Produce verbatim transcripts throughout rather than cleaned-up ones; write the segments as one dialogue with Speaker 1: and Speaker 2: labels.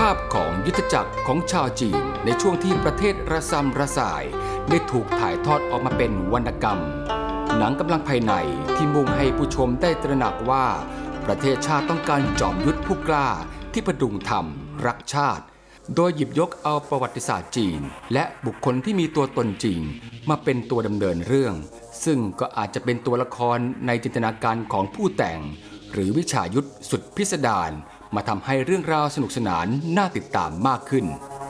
Speaker 1: าพของยุทธจักรของชาวจีนในช่วงที่ประเทศระซำระสายได้ถูกถ่ายทอดออกมาเป็นวรรณกรรมหนังกำลังภายในที่มุ่งให้ผู้ชมได้ตระหนักว่าประเทศชาติต้องการจอมยุทธผู้กล้าที่ประดุงธรรมรักชาติโดยหยิบยกเอาประวัติศาสตร์จีนและบุคคลที่มีตัวตนจริงมาเป็นตัวดำเนินเรื่องซึ่งก็อาจจะเป็นตัวละครในจินตนาการของผู้แต่งหรือวิชายุทธสุดพิสดารมาทำให้เรื่องราวสนุกสนานน่าติดตามมากขึ้น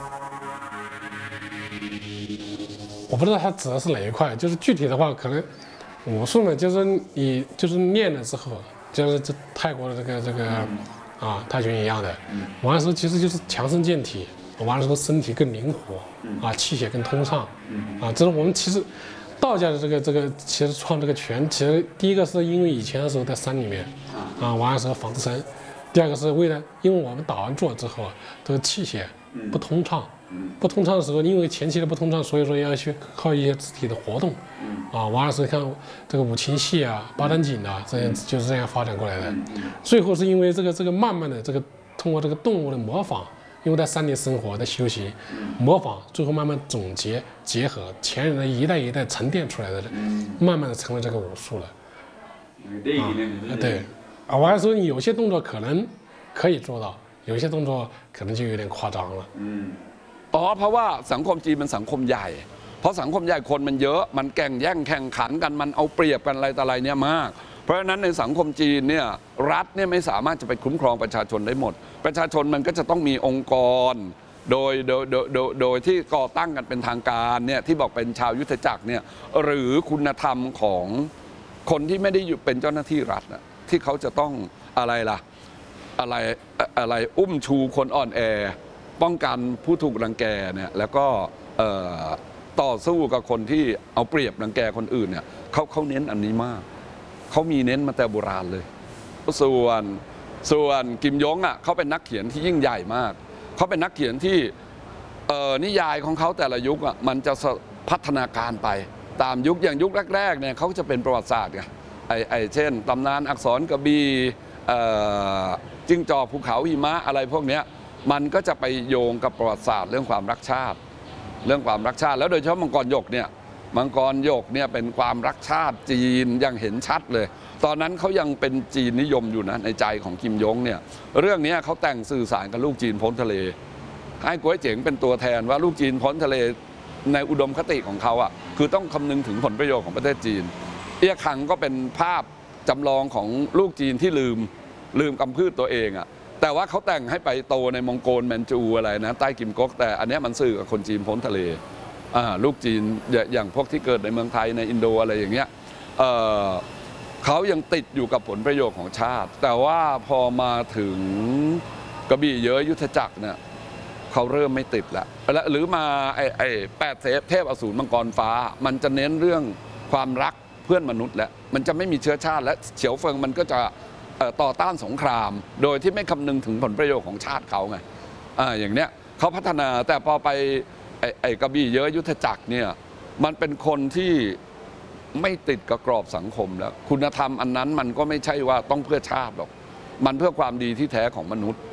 Speaker 2: 我不知道它指的是哪一块，就是具体的话，可能武术呢，就是你就是练了之后，就是这泰国的这个这个啊泰拳一样的，完了时候其实就是强身健体，完了时候身体更灵活啊，气血更通畅啊，这是我们其实道家的这个这个其实创这个拳，其实第一个是因为以前的时候在山里面啊，完了时候防身，第二个是为了因为我们打完坐之后，这个气血不通畅。不通畅的时候，因为前期的不通畅，所以说要去靠一些肢体的活动，啊，完了是看这个五禽戏啊、八段锦啊，这样就是这样发展过来的。最后是因为这个这个慢慢的这个通过这个动物的模仿，因为在山里生活在修行，模仿，最后慢慢总结结合前人的一代一代沉淀出来的，慢慢的成为这个武术了。啊，对，啊，完了时候你有些动作可能可以做到，有些动作可能就有点夸张了。嗯。
Speaker 3: อ๋อเพราะว่าสังคมจีนมันสังคมใหญ่เพราะสังคมใหญ่คนมันเยอะมันแข่งแย่งแข่งขันกันมันเอาเปรียบกันอะไรต่ออะไรเนี่ยมากเพราะฉะนั้นในสังคมจีนเนี่ยรัฐเนี่ยไม่สามารถจะไปคุ้มครองประชาชนได้หมดประชาชนมันก็จะต้องมีองค์กรโดยโดยโดยโดยโดยที่ก่อตั้งกันเป็นทางการเนี่ยที่บอกเป็นชาวยุทธจักรเนี่ยหรือคุณธรรมของคนที่ไม่ได้อยู่เป็นเจ้าหน้าที่รัฐนะที่เขาจะต้องอะไรล่ะอะไรอะไรอุ้มชูคนอ่อนแอป้องกันผู้ถูกรังแกเนี่ยแล้วก็ต่อสู้กับคนที่เอาเปรียบรังแกคนอื่นเนี่ยเขาเขาเน้นอันนี้มากเขามีเน้นมาแต่โบราณเลยส่วนส่วนกิมยงอ่ะเขาเป็นนักเขียนที่ยิ่งใหญ่มากเขาเป็นนักเขียนที่นิยายของเขาแต่ละยุคอ่ะมันจะพัฒนาการไปตามยุคอย่างยุคแรกๆเนี่ยเขาจะเป็นประวัติศาสตร์ไงไอไอเช่นตำนานอักษรกระบี่จิ้งจอกภูเขาหิมะอะไรพวกเนี้ยมันก็จะไปโยงกับประวัติศาสตร์เรื่องความรักชาติเรื่องความรักชาติแล้วโดยเฉพาะมังกรหยกเนี่ยมังกรหยกเนี่ยเป็นความรักชาติจีนยังเห็นชัดเลยตอนนั้นเขายังเป็นจีนนิยมอยู่นะในใจของกิมยงเนี่ยเรื่องนี้เขาแต่งสื่อสารกับลูกจีนพ้นทะเลให้ก๋วยเจ๋งเป็นตัวแทนว่าลูกจีนพ้นทะเลในอุดมคติของเขาอ่ะคือต้องคำนึงถึงผลประโยชน์ของประเทศจีนเอี้ยคังก็เป็นภาพจำลองของลูกจีนที่ลืมลืมกำพืชตัวเองอ่ะแต่ว่าเขาแต่งให้ไปโตในมองโกลแมนจูอะไรนะใต้กิมก๊กแต่อันนี้มันสื่อกับคนจีนพ้นทะเลลูกจีนอย่างพวกที่เกิดในเมืองไทยในอินโดอะไรอย่างเงี้ย เ, เขายังติดอยู่กับผลประโยชน์ของชาติแต่ว่าพอมาถึงกระบี่เย้ยยุทธจักรเนี่ยเขาเริ่มไม่ติดละหรือมาไอ้ไอ้แปดเทพอสูรมังกรฟ้ามันจะเน้นเรื่องความรักเพื่อนมนุษย์แล้วมันจะไม่มีเชื้อชาติและเฉียวเฟิงมันก็จะต่อต้านสงครามโดยที่ไม่คำนึงถึงผลประโยชน์ของชาติเขาไง อ, อย่างเนี้ยเขาพัฒนาแต่พอไป ไ, ไอ้กระบี่เย้ยยุทธจักรเนี่ยมันเป็นคนที่ไม่ติดกับกรอบสังคมแล้วคุณธรรมอันนั้นมันก็ไม่ใช่ว่าต้องเพื่อชาติหรอกมันเพื่อความดีที่แท้ของมนุษย์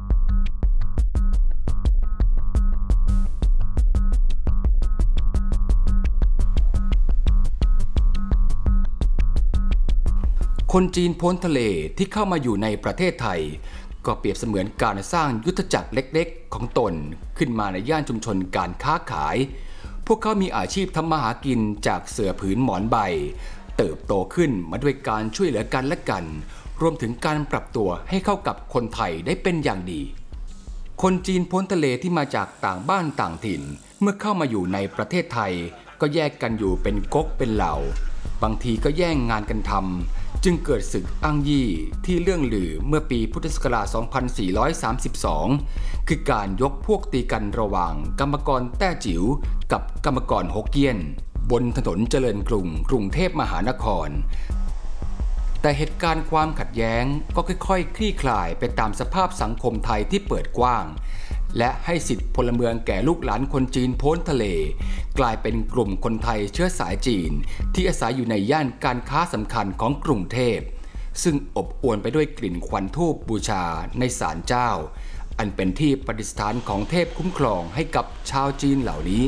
Speaker 1: คนจีนพ้นทะเลที่เข้ามาอยู่ในประเทศไทยก็เปรียบเสมือนการสร้างยุทธจักรเล็กๆของตนขึ้นมาในย่านชุมชนการค้าขายพวกเขามีอาชีพทำมาหากินจากเสื่อผืนหมอนใบเติบโตขึ้นมาด้วยการช่วยเหลือกันและกันรวมถึงการปรับตัวให้เข้ากับคนไทยได้เป็นอย่างดีคนจีนพ้นทะเลที่มาจากต่างบ้านต่างถิ่นเมื่อเข้ามาอยู่ในประเทศไทยก็แยกกันอยู่เป็นก๊กเป็นเหล่าบางทีก็แย่งงานกันทำจึงเกิดศึกอั้งยี่ที่เรื่องลือเมื่อปีพุทธศักราช สองพันสี่ร้อยสามสิบสอง คือการยกพวกตีกันระหว่างกรรมกรแต้จิ๋วกับกรรมกรฮกเกี้ยนบนถนนเจริญกรุงกรุงเทพมหานครแต่เหตุการณ์ความขัดแย้งก็ค่อยๆคลี่คลายไปตามสภาพสังคมไทยที่เปิดกว้างและให้สิทธิพลเมืองแก่ลูกหลานคนจีนพ้นทะเลกลายเป็นกลุ่มคนไทยเชื้อสายจีนที่อาศัยอยู่ในย่านการค้าสำคัญของกรุงเทพซึ่งอบอวลไปด้วยกลิ่นควันธูปบูชาในศาลเจ้าอันเป็นที่ประดิษฐานของเทพคุ้มครองให้กับชาวจีนเหล่านี้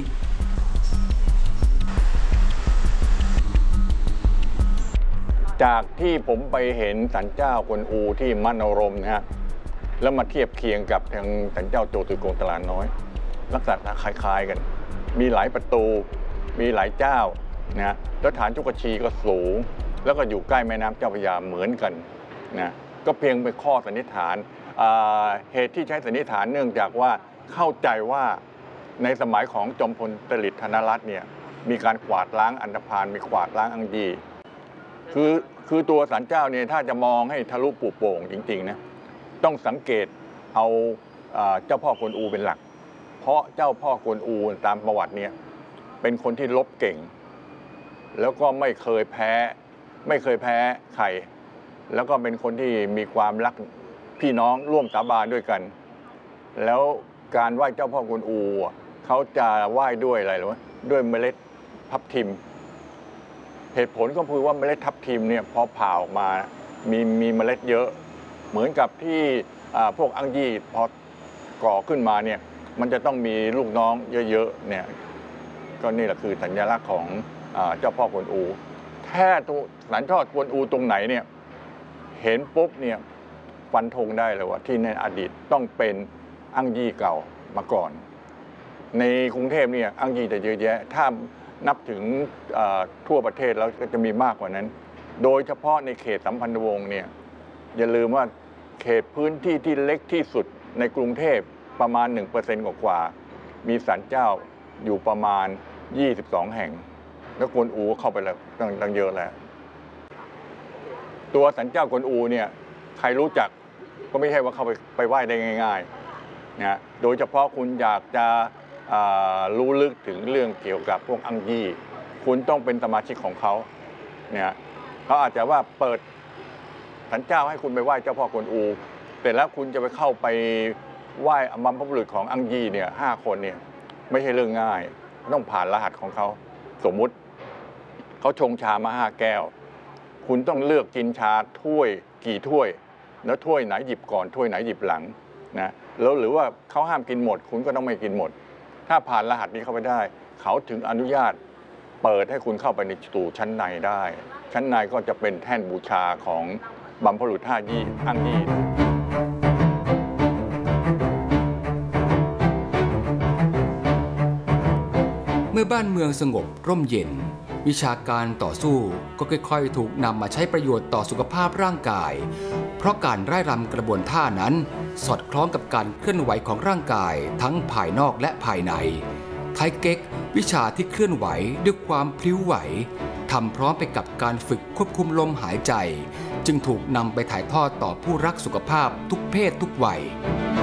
Speaker 4: จากที่ผมไปเห็นศาลเจ้ากวนอูที่มโนรมนะฮะแล้วมาเทียบเคียงกับทางศาลเจ้าโจตือกงตลาดน้อยลักษณะคล้ายๆกันมีหลายประตูมีหลายเจ้านะฮะแล้วฐานจุกชีก็สูงแล้วก็อยู่ใกล้แม่น้ำเจ้าพระยาเหมือนกันนะก็เพียงเป็นข้อสันนิษฐานเหตุที่ใช้สันนิษฐานเนื่องจากว่าเข้าใจว่าในสมัยของจอมพลตฤษฎ์ธนรัตน์เนี่ยมีการกวาดล้างอันธพาลมีกวาดล้างอังยีคือคือตัวศาลเจ้าเนี่ยถ้าจะมองให้ทะลุปุโป่งจริงๆนะต้องสังเกตเอาเจ้าพ่อกวนอูเป็นหลักเพราะเจ้าพ่อกวนอูตามประวัติเนี่ยเป็นคนที่ลบเก่งแล้วก็ไม่เคยแพ้ไม่เคยแพ้ใครแล้วก็เป็นคนที่มีความรักพี่น้องร่วมสาบานด้วยกันแล้วการไหว้เจ้าพ่อกวนอูเขาจะไหว้ด้วยอะไรหรือด้วยเมล็ดทับทิมเหตุผลก็คือว่าเมล็ดทับทิมเนี่ยพอผ่าออกมามีมีเมล็ดเยอะเหมือนกับที่พวกอังยี่พอก่อขึ้นมาเนี่ยมันจะต้องมีลูกน้องเยอะๆเนี่ยก็นี่แหละคือสัญลักษณ์ของเจ้าพ่อกวนอูแท้สัญชาติกวนอูตรงไหนเนี่ยเห็นปุ๊บเนี่ยฟันธงได้เลยว่าที่ในอดีตต้องเป็นอังยี่เก่ามาก่อนในกรุงเทพเนี่ยอังยี่จะเยอะแยะถ้านับถึงทั่วประเทศแล้วก็จะมีมากกว่านั้นโดยเฉพาะในเขตสัมพันธวงศ์เนี่ยอย่าลืมว่าเขตพื้นที่ที่เล็กที่สุดในกรุงเทพประมาณ หนึ่งเปอร์เซ็นต์ กว่าๆมีศาลเจ้าอยู่ประมาณยี่สิบสองแห่งแล้วกวนอูเข้าไปแล้วตั้งเยอะแล้วตัวศาลเจ้ากวนอูเนี่ยใครรู้จักก็ไม่ใช่ว่าเข้าไปไปไหว้ได้ง่ายๆนะโดยเฉพาะคุณอยากจะรู้ลึกถึงเรื่องเกี่ยวกับพวกอังยี่คุณต้องเป็นสมาชิกของเขาเนี่ยเขาอาจจะว่าเปิดศาลเจ้าให้คุณไปไหว้เจ้าพ่อกวนอูแต่แล้วคุณจะไปเข้าไปไหว้บรรพบุรุษของอังยี่เนี่ยห้าคนเนี่ยไม่ใช่เรื่องง่ายต้องผ่านรหัสของเขาสมมุติเขาชงชามาห้าแก้วคุณต้องเลือกกินชาถ้วยกี่ถ้วยแล้วถ้วยไหนหยิบก่อนถ้วยไหนหยิบหลังนะแล้วหรือว่าเขาห้ามกินหมดคุณก็ต้องไม่กินหมดถ้าผ่านรหัสนี้เข้าไปได้เขาถึงอนุญาตเปิดให้คุณเข้าไปในสู่ชั้นในได้ชั้นในก็จะเป็นแท่นบูชาของบรรพบุรุษห้ายี่อังยี่
Speaker 1: เมื่อบ้านเมืองสงบร่มเย็นวิชาการต่อสู้ก็ค่อยๆถูกนำมาใช้ประโยชน์ต่อสุขภาพร่างกายเพราะการร่ายรำกระบวนท่านั้นสอดคล้องกับการเคลื่อนไหวของร่างกายทั้งภายนอกและภายในไทเก๊กวิชาที่เคลื่อนไหวด้วยความพลิ้วไหวทำพร้อมไปกับการฝึกควบคุมลมหายใจจึงถูกนำไปถ่ายทอดต่อผู้รักสุขภาพทุกเพศทุกวัย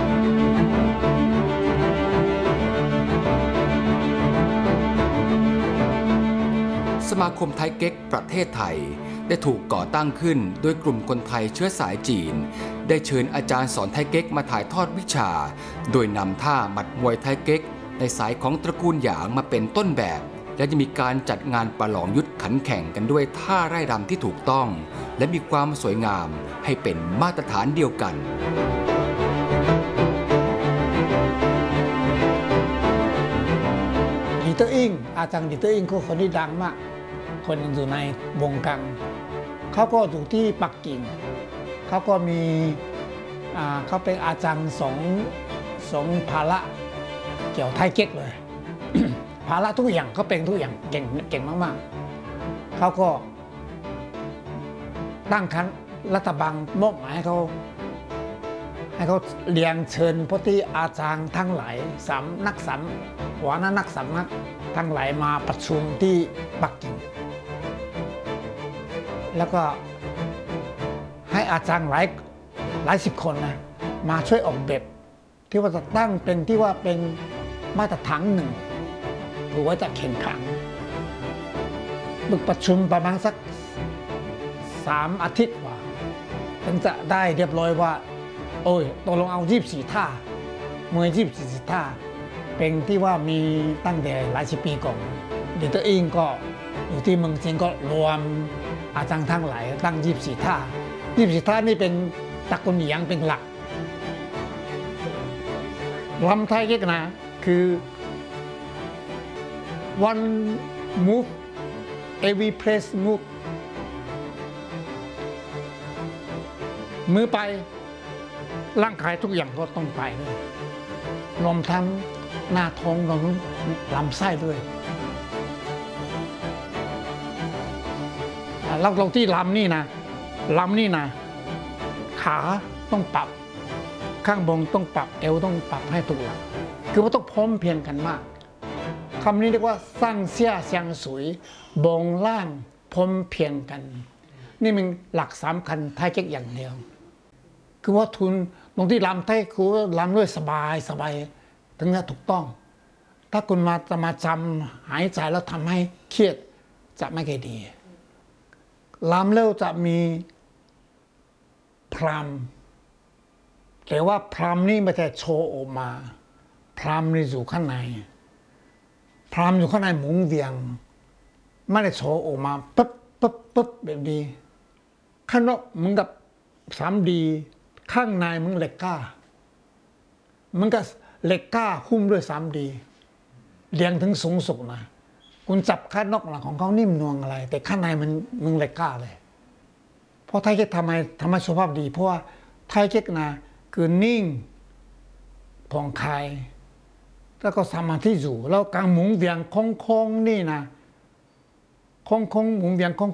Speaker 1: สมาคมไทเก๊กประเทศไทยได้ถูกก่อตั้งขึ้นโดยกลุ่มคนไทยเชื้อสายจีนได้เชิญอาจารย์สอนไทเก๊กมาถ่ายทอดวิชาโดยนำท่าหมัดมวยไทเก๊กในสายของตระกูลหยางมาเป็นต้นแบบและจะมีการจัดงานประลองยุทธขันแข่งกันด้วยท่าไร่รำที่ถูกต้องและมีความสวยงามให้เป็นมาตรฐานเดียวกัน
Speaker 5: ลิเตอร์อิงอาจารย์ลิเตอร์อิงคือคนที่ดังมากคนหนึ่งอยู่ในวงการเขาก็อยู่ที่ปักกิ่งเขาก็มีเขาเป็นอาจารย์สองสองภาระเกี่ยวไทเก๊กเลย ภาระทุกอย่างเขาเป็นทุกอย่างเก่งเก่งมากๆเขาก็ตั้งคณะรัฐบาลมอบหมายให้เขาให้เขาเรียนเชิญพวกที่อาจารย์ทั้งหลายสามนักสัมหัวหน้านักสัมนักทั้งหลายมาประชุมที่ปักกิ่งแล้วก็ให้อาจารย์หลายหลายสิบคนนะมาช่วยออกแบบที่ว่าจะตั้งเป็นที่ว่าเป็นมาตรฐานหนึ่งถือว่าจะแข่งขันบึกประชุมประมาณสักสามอาทิตย์ว่าถึงจะได้เรียบร้อยว่าโอ้ยตกลงเอายี่สิบสี่ท่ามวยยี่สิบสี่ท่าเป็นที่ว่ามีตั้งแต่หลายสิบปีก่อนเดตเตอร์อิงก็อยู่ที่เมืองจีนก็รวมอาจารย์ทั้งหลายตั้งยี่สิบสี่ท่ายี่สิบสี่ท่านี่เป็นตระกูลหยางเป็นหลักลำไทยเก๊กนะคือ one move every place move มือไปร่างกายทุกอย่างก็ต้องไปเลยรวมทั้งหน้าท้องรวมทั้งลำไส้ด้วยแล้วเราที่ลำนี่นะลำนี่นะขาต้องปรับข้างบนต้องปรับเอวต้องปรับให้ถูกหลักคือว่าต้องพร้อมเพรียงกันมากคำนี้เรียกว่าสร้างเสียเสียงสวยบงล่างพร้อมเพรียงกันนี่มันหลักสำคัญไทยเก๊กอย่างเดียวคือว่าทุนตรงที่ลำไทยคือลำด้วยสบายสบายถึงจะถูกต้องถ้าคุณมาจะมาจำหายใจแล้วทำให้เครียดจะไม่ค่อยดีลำแล้วจะมีพรามแต่ว่าพรามนี่ไม่ใช่โชว์ออกมาพรามนี่อยู่ข้างในพรามอยู่ข้างในหมุนเวียงไม่ได้โชว์ออกมาปึ๊บปึ๊บปึ๊บแบบนี้ข้างนอกเหมือนกับสามดีข้างในมึงเหล็กกล้ามันก็เหล็กกล้าหุ้มด้วยสามดีเรียงถึงสูงสุดนะคุณจับข้างนอกหลังของเขานิ่มนวลอะไรแต่ข้างในมันมึงเหล็กกล้าเลยเพราะไทยเก๊กทำไมทำให้สุขภาพดีเพราะว่าไทยเก๊กนะคือนิ่งผ่องคลายแล้วก็สมาธิอยู่แล้วการหมุนเวียงโค้งๆนี่นะโค้งๆหมุนเวียงโ